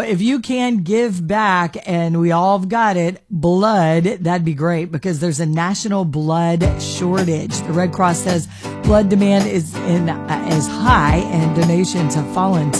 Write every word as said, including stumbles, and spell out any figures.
if you can give back, and we all have got it, blood, that'd be great, because there's a national blood shortage. The Red Cross says blood demand is in uh, is high and donations have fallen